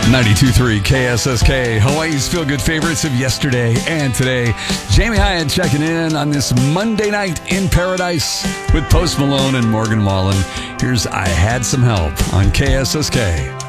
92.3 KSSK, Hawaii's feel-good favorites of yesterday and today. Jamie Hyatt checking in on this Monday night in paradise with Post Malone and Morgan Wallen. Here's I Had Some Help on KSSK.